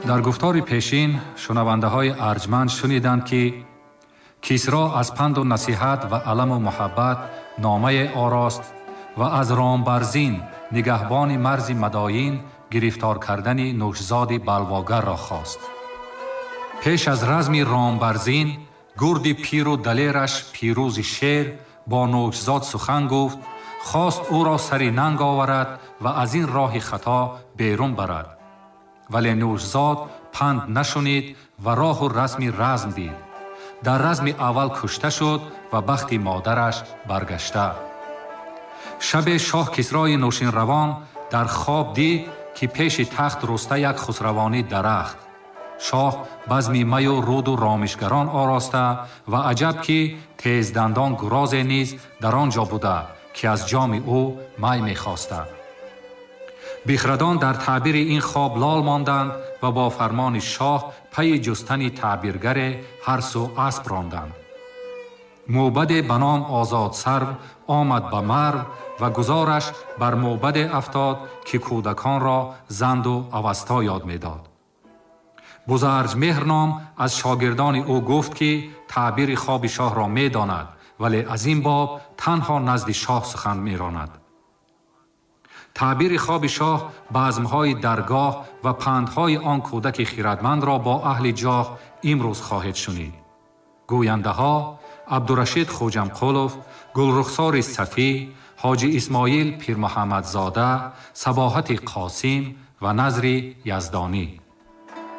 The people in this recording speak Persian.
در گفتار پیشین شنونده های ارجمند شنیدند که کیسرا از پند و نصیحت و علم و محبت نامه آراست و از رامبرزین نگهبان مرز مداین گرفتار کردن نوشزاد بلواگر را خواست. پیش از رزم رامبرزین گرد پیر و دلیرش پیروز شیر با نوشزاد سخن گفت، خواست او را سری ننگ آورد و از این راه خطا بیرون برد. ولی نوشزاد پند نشنید و راه و رسم رزم دید. در رزم اول کشته شد و بخت مادرش برگشته. شب شاه کسرای نوشین روان در خواب دید که پیش تخت رسته یک خسروانی درخت. شاه بزم می و رود و رامشگران آراسته و عجب که تیزدندان گراز نیز در آنجا بوده که از جام او می می خواسته. بخردان در تعبیر این خواب لال ماندند و با فرمان شاه پی جستن تعبیرگر هر سو اسب راندند. موبد بنام آزاد سرو آمد به مرو و گزارش بر موبد افتاد که کودکان را زند و اوستا یاد می داد. بزرج مهرنام از شاگردان او گفت که تعبیر خواب شاه را می داند ولی از این باب تنها نزد شاه سخن می راند. تعبیر خواب شاه بزمهای درگاه و پندهای آن کودک خیرتمند را با اهل جاه امروز خواهد شنید. گوینده ها عبدالرشید خوجمقلوف، گلرخسار صفی، حاجی اسماعیل پیر محمد زاده، صباحت قاسم و نظر یزدانی.